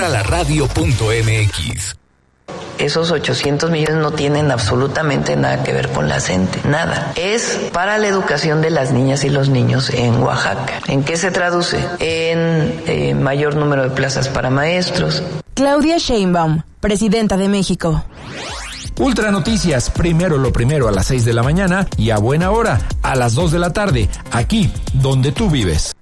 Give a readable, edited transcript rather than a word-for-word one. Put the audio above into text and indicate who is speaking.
Speaker 1: Entra a la radio.mx.
Speaker 2: Esos 800 millones no tienen absolutamente nada que ver con la CENTE, nada. Es para la educación de las niñas y los niños en Oaxaca. ¿En qué se traduce? En mayor número de plazas para maestros.
Speaker 3: Claudia Sheinbaum, presidenta de México.
Speaker 4: Ultra Noticias, primero lo primero a las 6 de la mañana y a buena hora, a las 2 de la tarde, aquí donde tú vives.